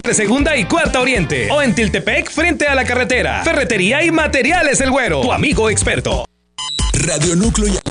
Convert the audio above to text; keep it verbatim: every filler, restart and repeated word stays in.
entre Segunda y Cuarta Oriente. O en Tiltepec, frente a la carretera. Ferretería y Materiales El Güero. Tu amigo experto. Radio Núcleo y